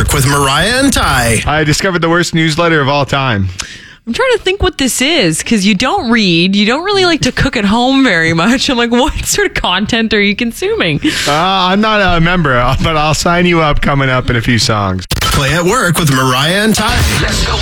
Work with Mariah and Ty. I discovered the worst newsletter of all time. I'm trying to think what this is, because you don't read. You don't really like to cook at home very much. I'm like, what sort of content are you consuming? I'm not a member, but I'll sign you up coming up in a few songs. Play at Work with Mariah and Ty.